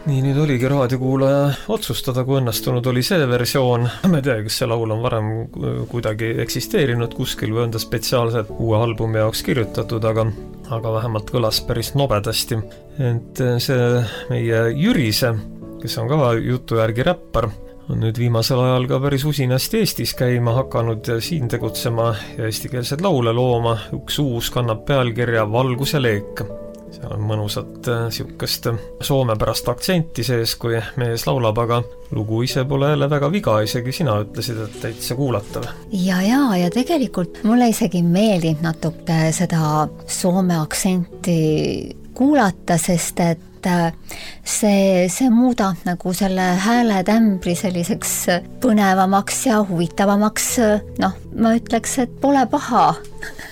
Nii, nüüd oligi raadiokuulaja otsustada, kui õnnestunud oli see versioon. Ma ei tea, kas see laul on varem kuidagi eksisteerinud kuskil või on ta spetsiaalselt uue albumi jaoks kirjutatud, aga vähemalt kõlas päris nobedasti. Et see meie Jürise, kes on ka jutu järgi räppar, on nüüd viimasel ajal ka päris usinasti Eestis käima hakanud ja siin tegutsema ja eestikeelsed laule looma. Üks uus kannab pealkirja Valgus ja leek. Seal on mõnusat siukest soomepärast aktsenti sees, kui mees laulab, aga lugu ise pole jälle väga viga, isegi sina ütlesid, et täitsa kuulatav. Ja tegelikult mulle isegi meeldib natuke seda soome aktsenti kuulata, sest et see muudab nagu selle hääletämbri selliseks põnevamaks ja huvitavamaks. Ma ütleks, et pole paha.